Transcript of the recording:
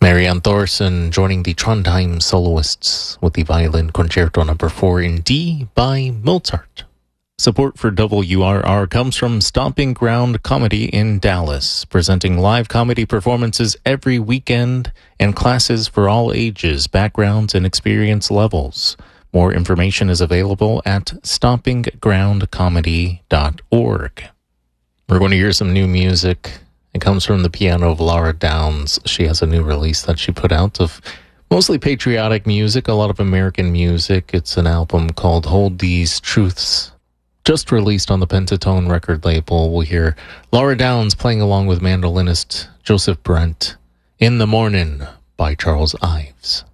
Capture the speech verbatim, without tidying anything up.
Marianne Thorson joining the Trondheim soloists with the Violin Concerto number four in D by Mozart. Support for W R R comes from Stomping Ground Comedy in Dallas, presenting live comedy performances every weekend and classes for all ages, backgrounds, and experience levels. More information is available at stomping ground comedy dot org. We're going to hear some new music. It comes from the piano of Laura Downs. She has a new release that she put out of mostly patriotic music, a lot of American music. It's an album called Hold These Truths, just released on the Pentatone record label. We'll hear Laura Downs playing along with mandolinist Joseph Brent, In the Mornin' by Charles Ives.